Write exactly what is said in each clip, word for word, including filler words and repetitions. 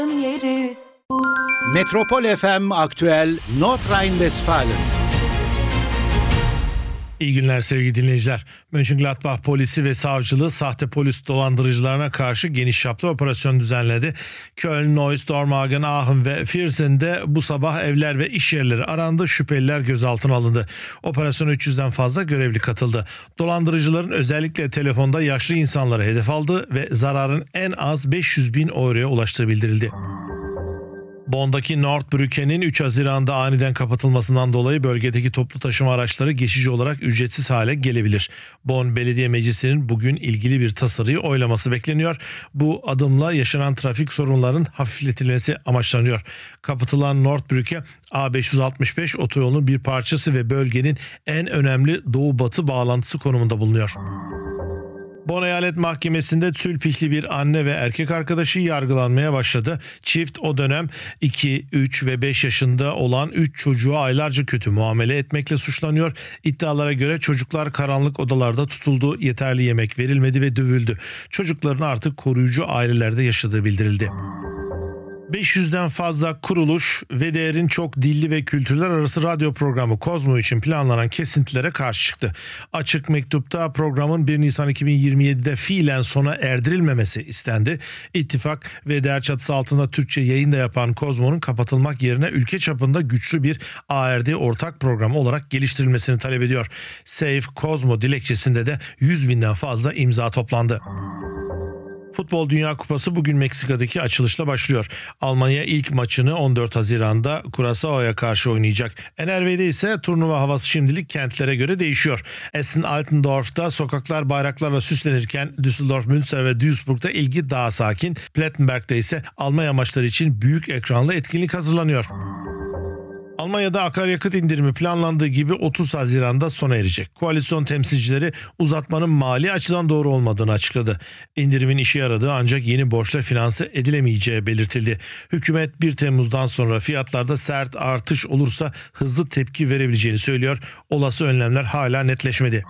yeri. Metropol F M Aktüel Nordrhein-Westfalen. İyi günler sevgili dinleyiciler. Mönchengladbach polisi ve savcılığı sahte polis dolandırıcılarına karşı geniş çaplı operasyon düzenledi. Köln, Neuss, Dormagen, Aachen ve Viersen'de bu sabah evler ve iş yerleri arandı. Şüpheliler gözaltına alındı. Operasyona üç yüzden fazla görevli katıldı. Dolandırıcıların özellikle telefonda yaşlı insanları hedef aldı ve zararın en az beş yüz bin euroya ulaştığı bildirildi. Bonn'daki Nordbrücke'nin üç Haziran'da aniden kapatılmasından dolayı bölgedeki toplu taşıma araçları geçici olarak ücretsiz hale gelebilir. Bonn Belediye Meclisi'nin bugün ilgili bir tasarıyı oylaması bekleniyor. Bu adımla yaşanan trafik sorunlarının hafifletilmesi amaçlanıyor. Kapatılan Nordbrücke A beş yüz altmış beş otoyolunun bir parçası ve bölgenin en önemli doğu-batı bağlantısı konumunda bulunuyor. Bonn Eyalet Mahkemesi'nde tülpihli bir anne ve erkek arkadaşı yargılanmaya başladı. Çift o dönem iki, üç ve beş yaşında olan üç çocuğa aylarca kötü muamele etmekle suçlanıyor. İddialara göre çocuklar karanlık odalarda tutuldu, yeterli yemek verilmedi ve dövüldü. Çocukların artık koruyucu ailelerde yaşadığı bildirildi. beş yüzden fazla kuruluş ve değerin çok dilli ve kültürler arası radyo programı Kozmo için planlanan kesintilere karşı çıktı. Açık mektupta programın bir Nisan iki bin yirmi yedide fiilen sona erdirilmemesi istendi. İttifak ve değer çatısı altında Türkçe yayın da yapan Kozmo'nun kapatılmak yerine ülke çapında güçlü bir A R D ortak programı olarak geliştirilmesini talep ediyor. Save Kozmo dilekçesinde de yüz binden fazla imza toplandı. Futbol Dünya Kupası bugün Meksika'daki açılışla başlıyor. Almanya ilk maçını on dört Haziran'da Curaçao'ya karşı oynayacak. N R V'de ise turnuva havası şimdilik kentlere göre değişiyor. Essen-Altendorf'ta sokaklar bayraklarla süslenirken Düsseldorf, Münster ve Duisburg'da ilgi daha sakin. Plettenberg'de ise Almanya maçları için büyük ekranlı etkinlik hazırlanıyor. Almanya'da akaryakıt indirimi planlandığı gibi otuz Haziran'da sona erecek. Koalisyon temsilcileri uzatmanın mali açıdan doğru olmadığını açıkladı. İndirimin işe yaradığı ancak yeni borçla finanse edilemeyeceği belirtildi. Hükümet bir Temmuz'dan sonra fiyatlarda sert artış olursa hızlı tepki verebileceğini söylüyor. Olası önlemler hala netleşmedi.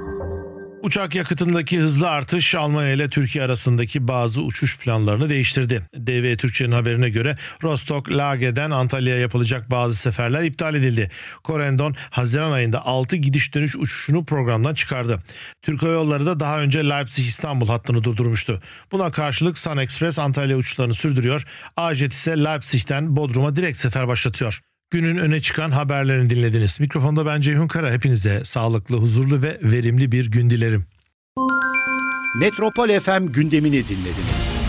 Uçak yakıtındaki hızlı artış Almanya ile Türkiye arasındaki bazı uçuş planlarını değiştirdi. D V Türkçe'nin haberine göre Rostock-Lage'den Antalya'ya yapılacak bazı seferler iptal edildi. Corendon Haziran ayında altı gidiş dönüş uçuşunu programdan çıkardı. Türk Hava Yolları da daha önce Leipzig-İstanbul hattını durdurmuştu. Buna karşılık Sun Express Antalya uçuşlarını sürdürüyor. A-Jet ise Leipzig'ten Bodrum'a direkt sefer başlatıyor. Günün öne çıkan haberlerini dinlediniz. Mikrofonda ben Ceyhun Kara. Hepinize sağlıklı, huzurlu ve verimli bir gün dilerim. Metropol F M gündemini dinlediniz.